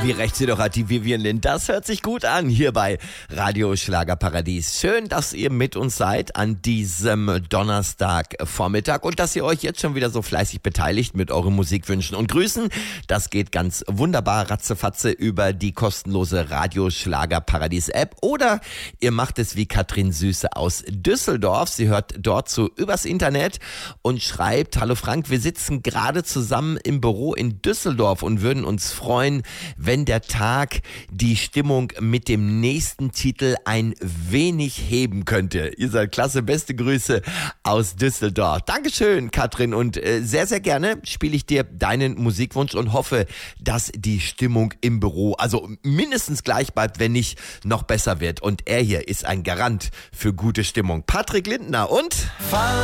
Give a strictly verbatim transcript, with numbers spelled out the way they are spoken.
Wie recht sie doch hat, die Vivian Lind. Das hört sich gut an hier bei Radio Schlagerparadies. Schön, dass ihr mit uns seid an diesem Donnerstagvormittag und dass ihr euch jetzt schon wieder so fleißig beteiligt mit euren Musikwünschen und Grüßen. Das geht ganz wunderbar ratzefatze über die kostenlose Radio Schlagerparadies App oder ihr macht es wie Katrin Süße aus Düsseldorf. Sie hört dort zu übers Internet und schreibt: Hallo Frank, wir sitzen gerade zusammen im Büro in Düsseldorf und würden uns freuen, wenn der Tag die Stimmung mit dem nächsten Titel ein wenig heben könnte. Ihr seid klasse, beste Grüße aus Düsseldorf. Dankeschön, Katrin, und äh, sehr, sehr gerne spiele ich dir deinen Musikwunsch und hoffe, dass die Stimmung im Büro also mindestens gleich bleibt, wenn nicht noch besser wird. Und er hier ist ein Garant für gute Stimmung. Patrick Lindner und...